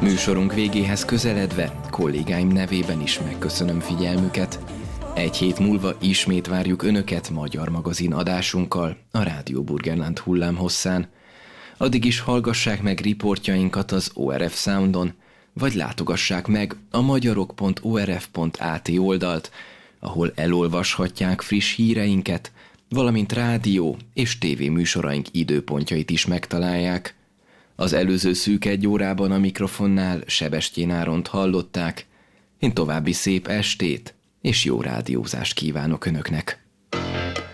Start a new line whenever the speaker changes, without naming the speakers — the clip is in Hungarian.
Műsorunk végéhez közeledve kollégáim nevében is megköszönöm figyelmüket. Egy hét múlva ismét várjuk Önöket magyar magazin adásunkkal a Rádió Burgenland hullámhosszán. Addig is hallgassák meg riportjainkat az ORF Soundon, vagy látogassák meg a magyarok.orf.at oldalt, ahol elolvashatják friss híreinket, valamint rádió és tévéműsoraink időpontjait is megtalálják. Az előző szűk egy órában a mikrofonnál Sebestyén Áront hallották. Én további szép estét és jó rádiózást kívánok Önöknek.